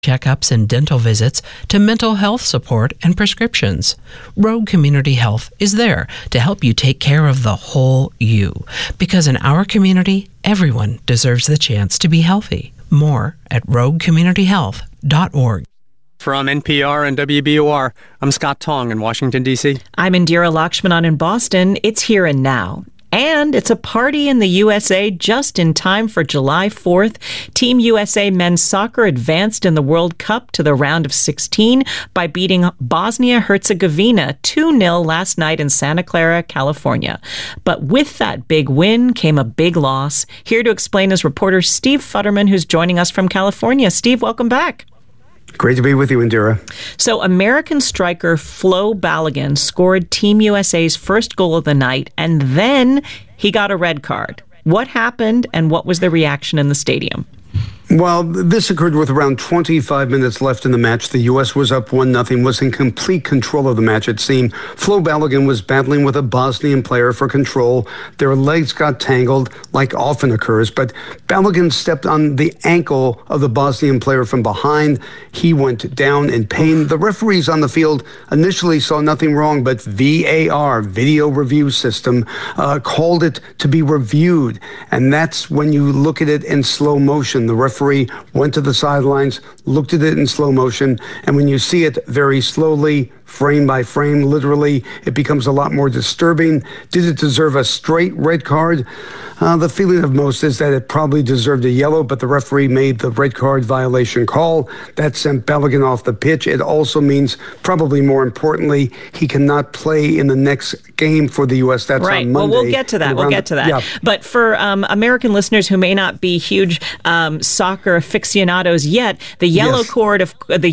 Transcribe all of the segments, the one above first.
checkups and dental visits to mental health support and prescriptions. Rogue Community Health is there to help you take care of the whole you, because in our community, everyone deserves the chance to be healthy. More at roguecommunityhealth.org. From NPR and WBOR, I'm Scott Tong in Washington, D.C. I'm Indira Lakshmanan in Boston. It's Here and Now. And it's a party in the USA just in time for July 4th. Team USA men's soccer advanced in the World Cup to the round of 16 by beating Bosnia-Herzegovina 2-0 last night in Santa Clara, California. But with that big win came a big loss. Here to explain is reporter Steve Futterman, who's joining us from California. Steve, welcome back. Great to be with you, Indira. So American striker Flo Balogun scored Team USA's first goal of the night, and then he got a red card. What happened, and what was the reaction in the stadium? Well, this occurred with around 25 minutes left in the match. The U.S. was up 1-0, was in complete control of the match, it seemed. Flo Balogun was battling with a Bosnian player for control. Their legs got tangled, like often occurs, but Balogun stepped on the ankle of the Bosnian player from behind. He went down in pain. The referees on the field initially saw nothing wrong, but VAR, Video Review System, called it to be reviewed. And that's when you look at it in slow motion. The referee went to the sidelines, looked at it in slow motion, and when you see it very slowly, frame by frame, literally, it becomes a lot more disturbing. Did it deserve a straight red card? The feeling of most is that it probably deserved a yellow, but the referee made the red card violation call. That sent Balogun off the pitch. It also means, probably more importantly, he cannot play in the next game for the U.S. That's right. on Monday. Well, we'll get to that. Yeah. But for American listeners who may not be huge soccer aficionados yet, the yellow card,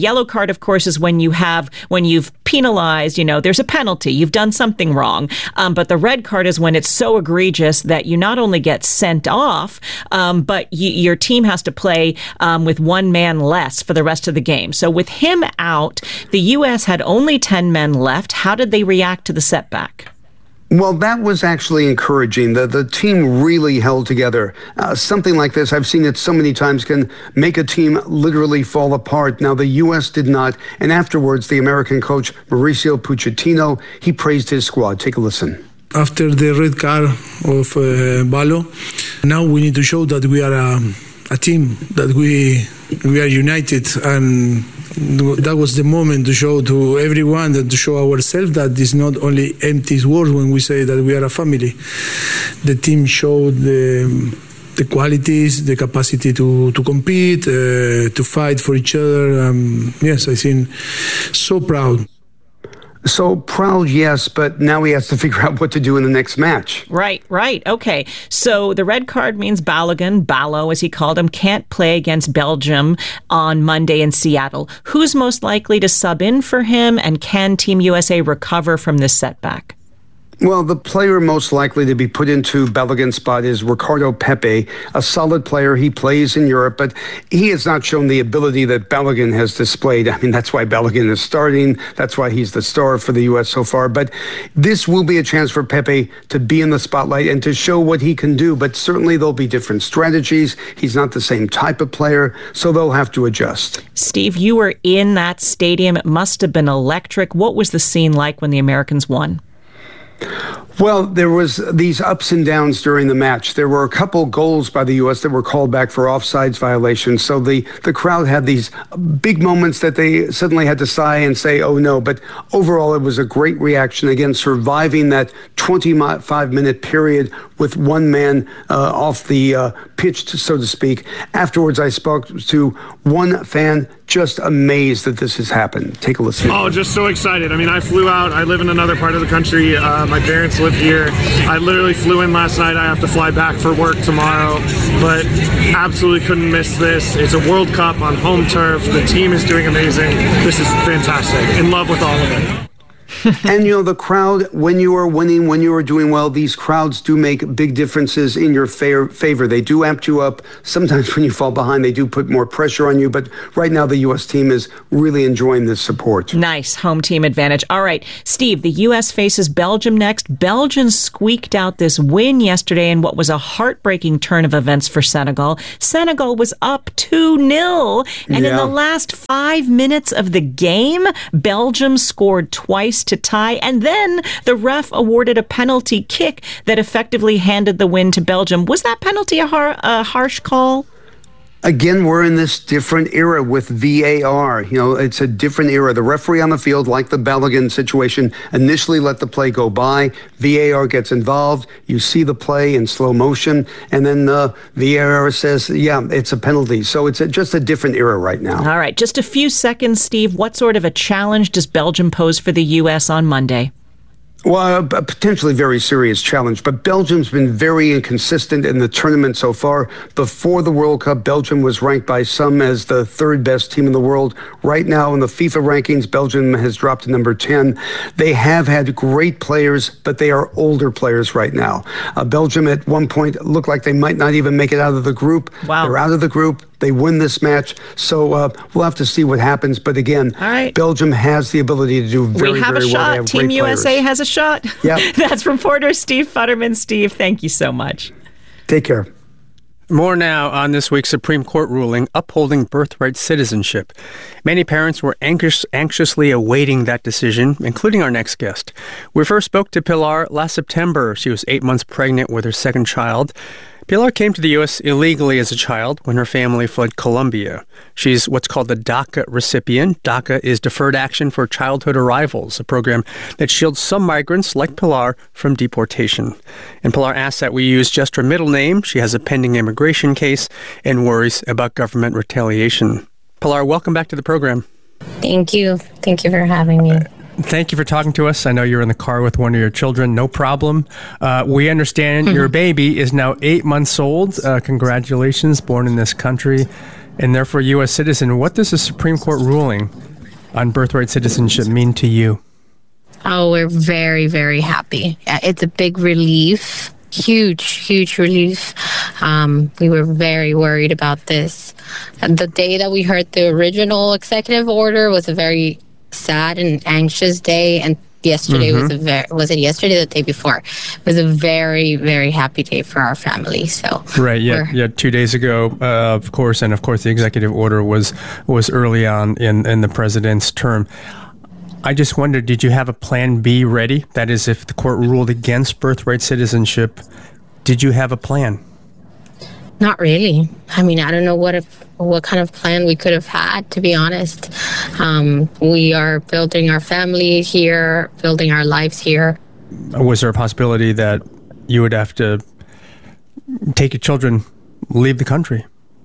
of course, is when you've penalized. There's a penalty. You've done something wrong. But the red card is when it's so egregious that you not only get sent off, but your team has to play with one man less for the rest of the game. So with him out, the U.S. had only 10 men left. How did they react to the setback? Well, that was actually encouraging. The team really held together. Something like this, I've seen it so many times, can make a team literally fall apart. Now, the U.S. did not. And afterwards, the American coach, Mauricio Pochettino, he praised his squad. Take a listen. After the red card of Balo, now we need to show that we are a team, that we are united, and that was the moment to show to everyone, and to show ourselves that it's not only empty words when we say that we are a family. The team showed the qualities, the capacity to compete, to fight for each other. Yes, I think so proud. So proud, yes, but now he has to figure out what to do in the next match. Right. Okay. So the red card means Balo, as he called him, can't play against Belgium on Monday in Seattle. Who's most likely to sub in for him, and can Team USA recover from this setback? Well, the player most likely to be put into Balogun's spot is Ricardo Pepi, a solid player. He plays in Europe, but he has not shown the ability that Balogun has displayed. I mean, that's why Balogun is starting. That's why he's the star for the U.S. so far. But this will be a chance for Pepi to be in the spotlight and to show what he can do. But certainly there'll be different strategies. He's not the same type of player, so they'll have to adjust. Steve, you were in that stadium. It must have been electric. What was the scene like when the Americans won? Well, there was these ups and downs during the match. There were a couple goals by the U.S. that were called back for offsides violations. So the crowd had these big moments that they suddenly had to sigh and say, oh, no. But overall, it was a great reaction. Again, surviving that 25-minute period with one man off the pitch, so to speak. Afterwards, I spoke to one fan just amazed that this has happened. Take a listen. Oh, just so excited. I mean, I flew out. I live in another part of the country. My parents live here. I literally flew in last night. I have to fly back for work tomorrow, but absolutely couldn't miss this. It's a World Cup on home turf. The team is doing amazing. This is fantastic. In love with all of it. And, the crowd, when you are winning, when you are doing well, these crowds do make big differences in your favor. They do amp you up. Sometimes when you fall behind, they do put more pressure on you. But right now, the U.S. team is really enjoying this support. Nice home team advantage. All right, Steve, the U.S. faces Belgium next. Belgium squeaked out this win yesterday in what was a heartbreaking turn of events for Senegal. Senegal was up 2-0. And in the last 5 minutes of the game, Belgium scored twice to tie. And then the ref awarded a penalty kick that effectively handed the win to Belgium. Was that penalty a harsh call? Again, we're in this different era with VAR. It's a different era. The referee on the field, like the Balogun situation, initially let the play go by. VAR gets involved. You see the play in slow motion. And then VAR says, it's a penalty. So it's just a different era right now. All right. Just a few seconds, Steve. What sort of a challenge does Belgium pose for the U.S. on Monday? Well, a potentially very serious challenge, but Belgium's been very inconsistent in the tournament so far. Before the World Cup, Belgium was ranked by some as the third best team in the world. Right now, in the FIFA rankings, Belgium has dropped to number 10. They have had great players, but they are older players right now. Belgium at one point looked like they might not even make it out of the group. Wow. They're out of the group. They win this match, so we'll have to see what happens. But again, Belgium has the ability to do very, very well. We have a shot. Team USA has a shot. Yep. That's reporter Steve Futterman. Steve, thank you so much. Take care. More now on this week's Supreme Court ruling upholding birthright citizenship. Many parents were anxiously awaiting that decision, including our next guest. We first spoke to Pilar last September. She was 8 months pregnant with her second child. Pilar came to the U.S. illegally as a child when her family fled Colombia. She's what's called the DACA recipient. DACA is Deferred Action for Childhood Arrivals, a program that shields some migrants like Pilar from deportation. And Pilar asks that we use just her middle name. She has a pending immigration case and worries about government retaliation. Pilar, welcome back to the program. Thank you. Thank you for having me. Thank you for talking to us. I know you're in the car with one of your children. No problem. We understand your baby is now 8 months old. Congratulations, born in this country and therefore a U.S. citizen. What does the Supreme Court ruling on birthright citizenship mean to you? Oh, we're very, very happy. It's a big relief. Huge relief. We were very worried about this. The day that we heard the original executive order was a very sad and anxious day, and yesterday was it yesterday, the day before? It was a very, very happy day for our family. So 2 days ago, of course, and of course the executive order was early on in the president's term. I just wondered, did you have a plan B ready? That is, if the court ruled against birthright citizenship, did you have a plan? Not really. I mean, I don't know what kind of plan we could have had, to be honest. We are building our family here, building our lives here. Was there a possibility that you would have to take your children, leave the country?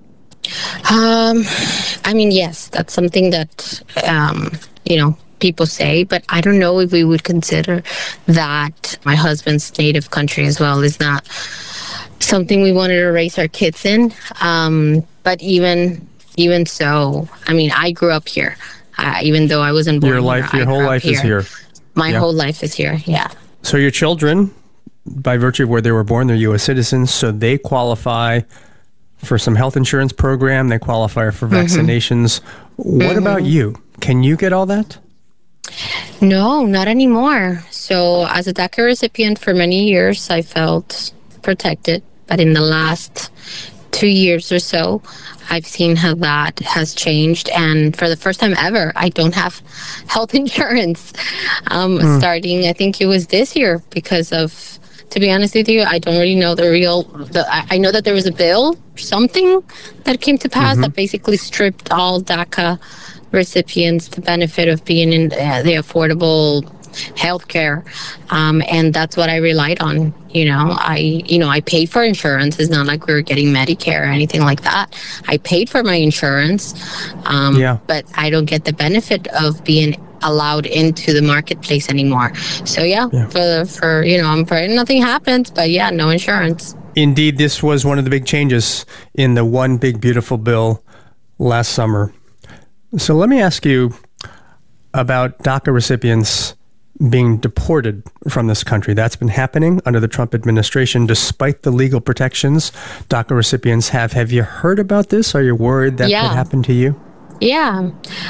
I mean, yes, that's something that, people say, but I don't know if we would consider that my husband's native country as well is not something we wanted to raise our kids in. But even so, I mean, I grew up here, even though I wasn't born here. Your whole life is here. My whole life is here, yeah. So your children, by virtue of where they were born, they're U.S. citizens, so they qualify for some health insurance program. They qualify for vaccinations. What about you? Can you get all that? No, not anymore. So as a DACA recipient for many years, I felt protected. But in the last 2 years or so, I've seen how that has changed. And for the first time ever, I don't have health insurance. Starting, I think it was this year because of, to be honest with you, I don't really know I know that there was a bill, something that came to pass that basically stripped all DACA recipients the benefit of being in the affordable healthcare, and that's what I relied on. I paid for insurance. It's not like we were getting Medicare or anything like that. I paid for my insurance, but I don't get the benefit of being allowed into the marketplace anymore. So for I'm afraid nothing happens, but no insurance. Indeed, this was one of the big changes in the One Big Beautiful Bill last summer. So let me ask you about DACA recipients being deported from this country. That's been happening under the Trump administration, despite the legal protections DACA recipients have. Have you heard about this? Are you worried that could happen to you? Yeah.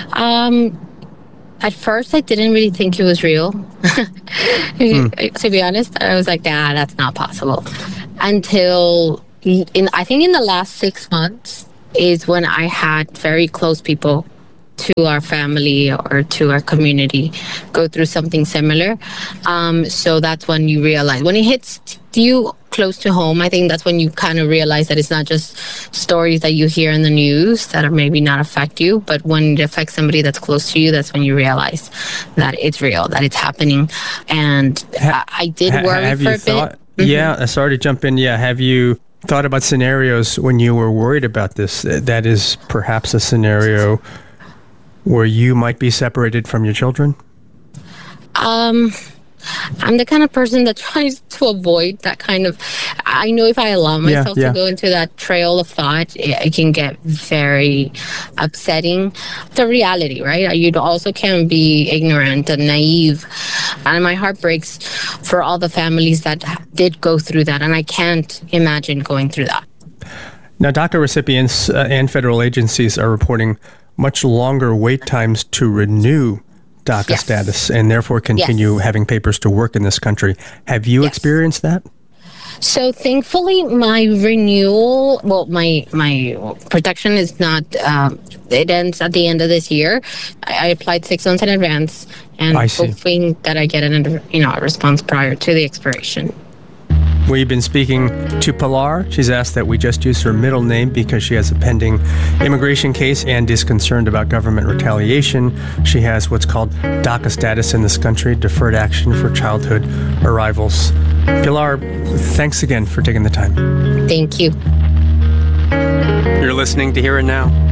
At first, I didn't really think it was real. To be honest, I was like, nah, that's not possible. Until, I think in the last 6 months is when I had very close people to our family or to our community go through something similar. So that's when you realize, when it hits you close to home, I think that's when you kind of realize that it's not just stories that you hear in the news that are maybe not affect you, but when it affects somebody that's close to you, that's when you realize that it's real, that it's happening. And I did worry for a bit. Yeah, sorry to jump in. Yeah, have you thought about scenarios when you were worried about this? That is perhaps a scenario where you might be separated from your children? I'm the kind of person that tries to avoid that kind of... I know if I allow myself to go into that trail of thought, it can get very upsetting. The reality, right? You also can't be ignorant and naive. And my heart breaks for all the families that did go through that. And I can't imagine going through that. Now, DACA recipients and federal agencies are reporting much longer wait times to renew DACA status and therefore continue having papers to work in this country. Have you experienced that? So thankfully, my renewal, my protection is not, it ends at the end of this year. I applied 6 months in advance and hoping that I get a response prior to the expiration. We've been speaking to Pilar. She's asked that we just use her middle name because she has a pending immigration case and is concerned about government retaliation. She has what's called DACA status in this country, Deferred Action for Childhood Arrivals. Pilar, thanks again for taking the time. Thank you. You're listening to Here and Now.